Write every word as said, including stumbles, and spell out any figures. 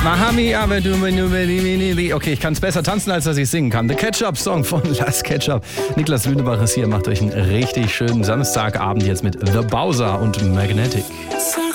Mahami, aber du, okay, ich kann es besser tanzen, als dass ich singen kann. The Ketchup-Song von Last Ketchup. Niklas Lünebach ist hier, macht euch einen richtig schönen Samstagabend jetzt mit The Bowser und Magnetic.